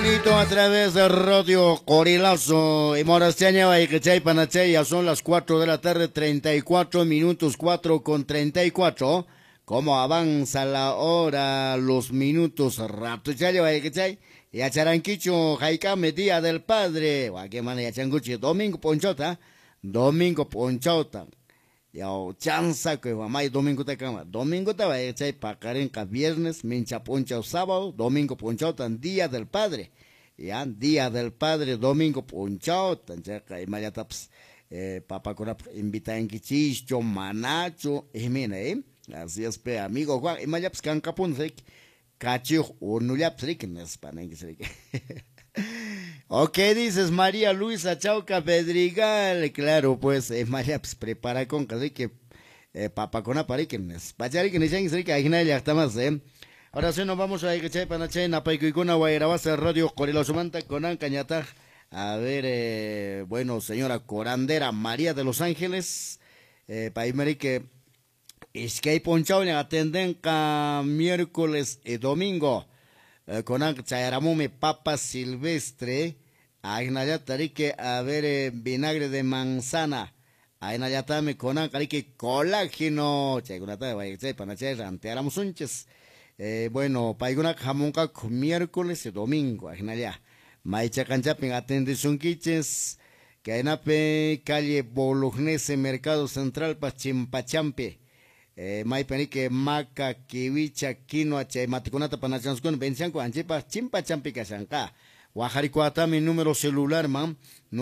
Tranquilito a través de Radio Corilazo. Y Morastiaña, Baikachay, Panachay, ya son las 4 de la tarde, 34 minutos, 4:34. ¿Cómo avanza la hora, los minutos? Rato, Chayo, Baikachay. Ya Charanquicho, Jaicame, Día del Padre. Guaquemana, ya Changuchi, Domingo Ponchota. Domingo Ponchota. Ya chanza que mamá y domingo te cama. Domingo te va a echar pacarenca viernes, mincha poncha sábado, domingo ponchota, Día del Padre. Ya, Día del Padre, domingo ponchota, ya y mayataps, papá con invita en quichicho, manacho, y mira, así es, pe, amigo Juan, y mayaps cancapun, cacho, o no ya psriquenes, panengues, Ok, dices María Luisa Chauca Pedrigal. Claro, pues María pues, prepara con casi que papa con apariquenes. Pachari que ni se que hay ya está más, Ahora sí nos vamos a ir que chay panache na paikuna guairabasa radio Corilo Sumanta con Cañata. A ver, bueno, señora Corandera María de Los Ángeles. Paimeri que es que hay ponchado en atenden ca miércoles y domingo. Con chayaramume papa silvestre, ainayatarique a ver vinagre de manzana, ainayatame con ancarique colágeno, chaygunata de panachay ranteáramos unches. Bueno, paiguna jamonca miércoles y domingo, ainaya. Maicha canchapin atende sunquiches, que ainape calle Bolognese, Mercado Central, Pachimpachampe. Maipenique maca, kiwicha, quinoa, chay, maticonata, panachanskun, vencianco, anchipa, chimpa, champica, chanca. Guajaricuata, mi número celular, man,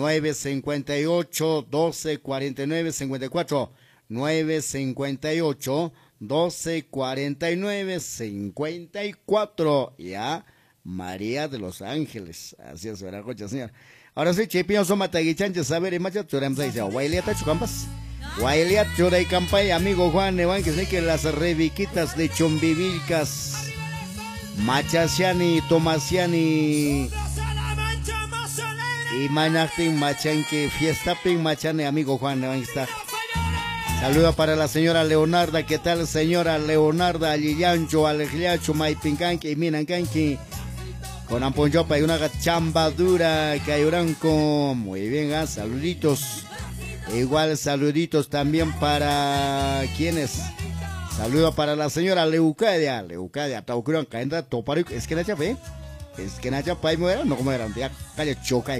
958 12 49 54. 958 12 49 54. Ya, María de Los Ángeles. Así es, ¿verdad, cocha, señor? Ahora sí, chipio, somataguichanches, a ver, y macha, churemza, dice, guailiata, chucampas. Guayliat, Choray Campay, amigo Juan Nevan, que sé que las reviquitas de Chombivilcas, Machasiani, Tomasiani y Manachtin Machanque, Fiesta Pin Machane, amigo Juan Nevan está. Saluda para la señora Leonarda, ¿qué tal señora Leonarda? Alillancho, Alegliacho, Maipincanque y Minancanque. Con Amponchopa y una chamba dura, Cayuranco. Muy bien, saluditos. Igual saluditos también para quienes. Saludo para la señora Leucadia. Leucadia, Taucuran, Caenda, Toparo, es que na chapa, es que na chapa y muera, no como eran, ya calle choca,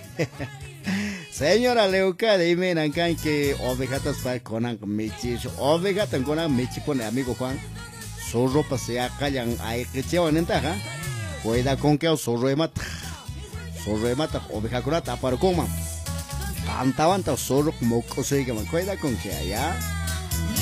señora Leucadia, y miren que ovejatas para conan michi, ovejatan conan michi pone amigo Juan, su ropa se acallan, hay que llevan en taja, cuida con que su remata, oveja conata para coman. Tanta solo como cosa que me cuida con que allá